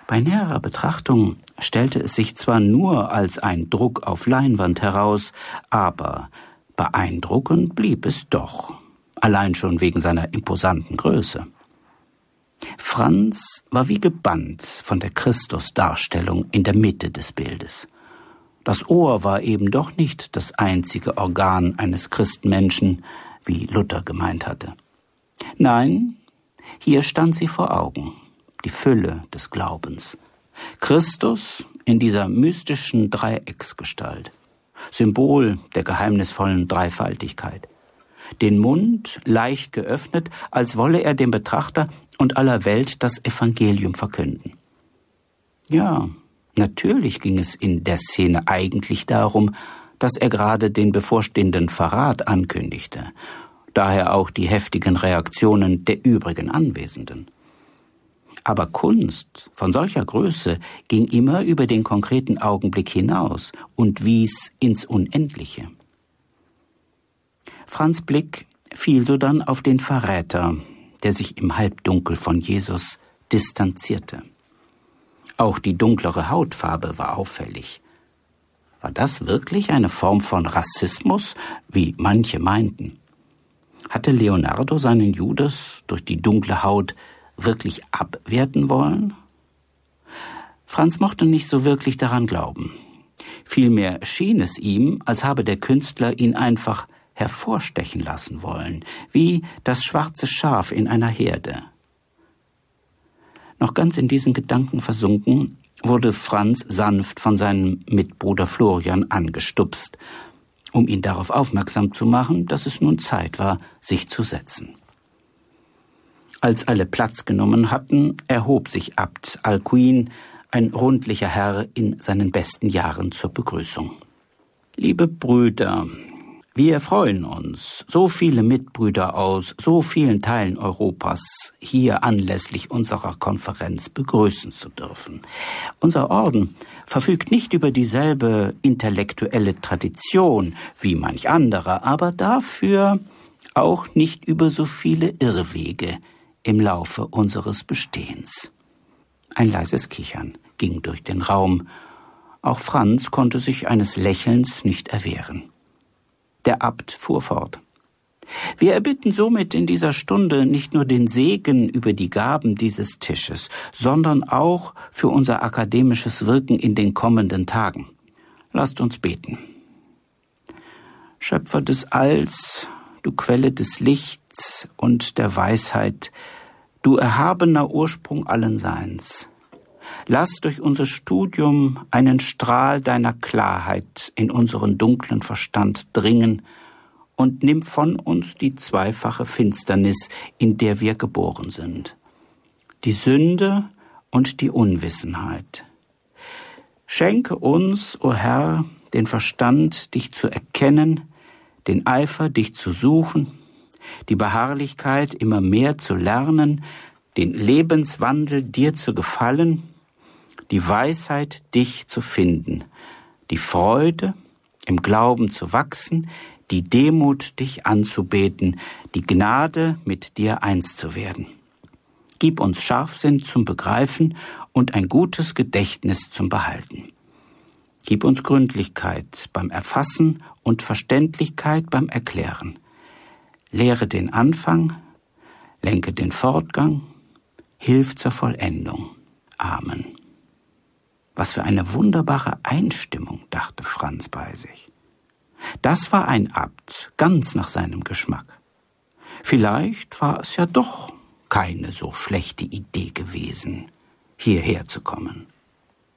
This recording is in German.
Bei näherer Betrachtung stellte es sich zwar nur als ein Druck auf Leinwand heraus, aber beeindruckend blieb es doch, allein schon wegen seiner imposanten Größe. Franz war wie gebannt von der Christusdarstellung in der Mitte des Bildes. Das Ohr war eben doch nicht das einzige Organ eines Christenmenschen, wie Luther gemeint hatte. Nein, hier stand sie vor Augen, die Fülle des Glaubens. Christus in dieser mystischen Dreiecksgestalt, Symbol der geheimnisvollen Dreifaltigkeit. Den Mund leicht geöffnet, als wolle er dem Betrachter und aller Welt das Evangelium verkünden. Ja, natürlich ging es in der Szene eigentlich darum, dass er gerade den bevorstehenden Verrat ankündigte, daher auch die heftigen Reaktionen der übrigen Anwesenden. Aber Kunst von solcher Größe ging immer über den konkreten Augenblick hinaus und wies ins Unendliche. Franz' Blick fiel sodann auf den Verräter, der sich im Halbdunkel von Jesus distanzierte. Auch die dunklere Hautfarbe war auffällig. War das wirklich eine Form von Rassismus, wie manche meinten? Hatte Leonardo seinen Judas durch die dunkle Haut wirklich abwerten wollen? Franz mochte nicht so wirklich daran glauben. Vielmehr schien es ihm, als habe der Künstler ihn einfach hervorstechen lassen wollen, wie das schwarze Schaf in einer Herde. Noch ganz in diesen Gedanken versunken, wurde Franz sanft von seinem Mitbruder Florian angestupst, um ihn darauf aufmerksam zu machen, dass es nun Zeit war, sich zu setzen. Als alle Platz genommen hatten, erhob sich Abt Alcuin, ein rundlicher Herr in seinen besten Jahren, zur Begrüßung. Liebe Brüder, wir freuen uns, so viele Mitbrüder aus so vielen Teilen Europas hier anlässlich unserer Konferenz begrüßen zu dürfen. Unser Orden verfügt nicht über dieselbe intellektuelle Tradition wie manch anderer, aber dafür auch nicht über so viele Irrwege im Laufe unseres Bestehens. Ein leises Kichern ging durch den Raum. Auch Franz konnte sich eines Lächelns nicht erwehren. Der Abt fuhr fort. Wir erbitten somit in dieser Stunde nicht nur den Segen über die Gaben dieses Tisches, sondern auch für unser akademisches Wirken in den kommenden Tagen. Lasst uns beten. Schöpfer des Alls, du Quelle des Lichts und der Weisheit, du erhabener Ursprung allen Seins. Lass durch unser Studium einen Strahl deiner Klarheit in unseren dunklen Verstand dringen und nimm von uns die zweifache Finsternis, in der wir geboren sind, die Sünde und die Unwissenheit. Schenke uns, o Herr, den Verstand, dich zu erkennen, den Eifer, dich zu suchen, die Beharrlichkeit, immer mehr zu lernen, den Lebenswandel, dir zu gefallen, die Weisheit, dich zu finden, die Freude, im Glauben zu wachsen, die Demut, dich anzubeten, die Gnade, mit dir eins zu werden. Gib uns Scharfsinn zum Begreifen und ein gutes Gedächtnis zum Behalten. Gib uns Gründlichkeit beim Erfassen und Verständlichkeit beim Erklären. Lehre den Anfang, lenke den Fortgang, hilf zur Vollendung. Amen. Was für eine wunderbare Einstimmung, dachte Franz bei sich. Das war ein Abt, ganz nach seinem Geschmack. Vielleicht war es ja doch keine so schlechte Idee gewesen, hierher zu kommen.